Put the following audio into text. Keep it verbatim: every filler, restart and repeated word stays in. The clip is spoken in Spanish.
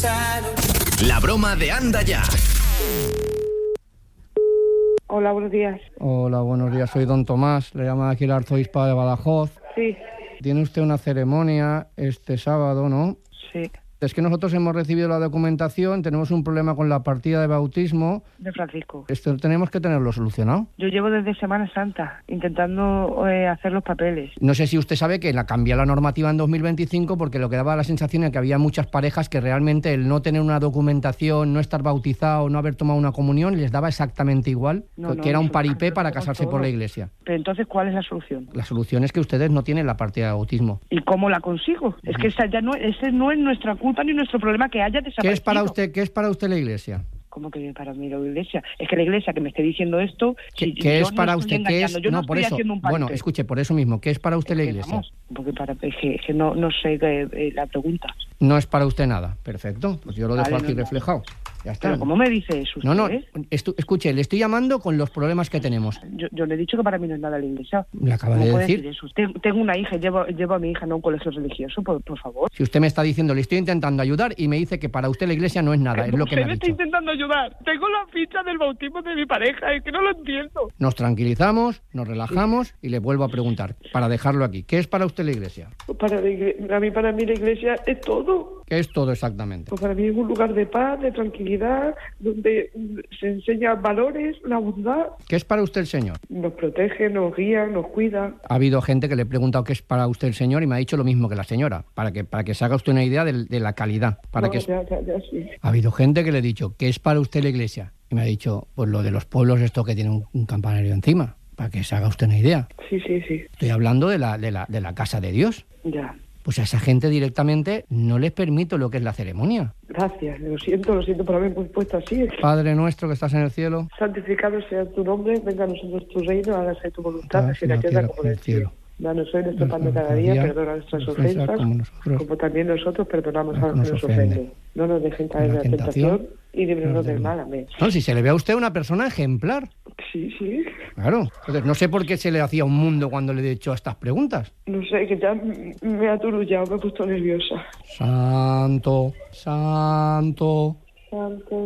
La broma de Anda Ya. Hola, buenos días. Hola, buenos días. Soy don Tomás. Le llama aquí el arzobispo de Badajoz. Sí. Tiene usted una ceremonia este sábado, ¿no? Sí. Es que nosotros hemos recibido la documentación, tenemos un problema con la partida de bautismo. De Francisco. Esto tenemos que tenerlo solucionado. Yo llevo desde Semana Santa intentando eh, hacer los papeles. No sé si usted sabe que la cambió la normativa en dos mil veinticinco porque lo que daba la sensación es que había muchas parejas que realmente el no tener una documentación, no estar bautizado, no haber tomado una comunión, les daba exactamente igual, No, que no, era un nosotros paripé hacemos para casarse todo. por la iglesia. Pero entonces, ¿cuál es la solución? La solución es que ustedes no tienen la partida de bautismo. ¿Y cómo la consigo? Es que esa ya no, ese no es nuestra culpa ni nuestro problema que haya desaparecido. ¿Qué es para usted, qué es para usted la iglesia? ¿Cómo que para mí la iglesia? Es que la iglesia que me esté diciendo esto... ¿Qué, si qué yo es para no usted? estoy ¿Qué es? engañando, yo no, No, estoy por eso. haciendo un paripé. Bueno, escuche, por eso mismo, ¿qué es para usted Es la que, iglesia? vamos, porque para, es que, es que no, no sé eh, eh, la pregunta. No es para usted nada. Perfecto, pues yo lo dejo Vale, aquí no, no. reflejado. Ya está. Pero ¿cómo me dice eso usted? No, no, eh? estu- escuche, le estoy llamando con los problemas que tenemos. Yo, yo le he dicho que para mí no es nada la iglesia. Le acaba ¿Cómo de puede decir. eso? Ten- Tengo una hija, llevo, llevo a mi hija no a un colegio religioso, por, por favor. Si usted me está diciendo, le estoy intentando ayudar y me dice que para usted la iglesia no es nada, es lo que me Usted ha me está dicho. intentando ayudar. Tengo la ficha del bautismo de mi pareja, es que no lo entiendo. Nos tranquilizamos, nos relajamos y le vuelvo a preguntar, para dejarlo aquí, ¿qué es para usted la iglesia? Para, la igle- a mí, para mí la iglesia es todo. ¿Qué es todo exactamente? Pues para mí es un lugar de paz, de tranquilidad, donde se enseñan valores, la bondad. ¿Qué es para usted el Señor? Nos protege, nos guía, nos cuida. Ha habido gente que le he preguntado qué es para usted el Señor y me ha dicho lo mismo que la señora, para que, para que se haga usted una idea de, de la calidad. Para No, que... ya, ya, ya, sí. Ha habido gente que le he dicho, ¿qué es para usted la iglesia? Y me ha dicho, pues lo de los pueblos, esto que tiene un, un campanario encima, para que se haga usted una idea. Sí, sí, sí. Estoy hablando de la, de la, de la casa de Dios. Ya. Pues a esa gente directamente no les permito lo que es la ceremonia. Gracias. Lo siento, lo siento por haberme puesto así. Padre nuestro que estás en el cielo. Santificado sea tu nombre, venga a nosotros tu reino, hágase tu voluntad, así en la tierra como en el cielo. Danos hoy nuestro pan de cada día, perdona nuestras ofensas, como, nosotros, como también nosotros perdonamos a los que nos nos ofenden. ofenden. No nos dejen caer en la tentación y líbranos del mal. Amén. No, si se le ve a usted una persona ejemplar. Sí, sí. Claro. Entonces, no sé por qué se le hacía un mundo cuando le he hecho estas preguntas. No sé, que ya me ha aturullado, me he puesto nerviosa. Santo, santo. Santo.